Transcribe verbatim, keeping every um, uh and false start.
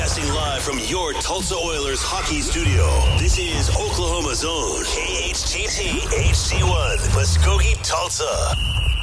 Broadcasting live from your Tulsa Oilers hockey studio. This is Oklahoma Zone, K H T T H C one, Muskogee, Tulsa.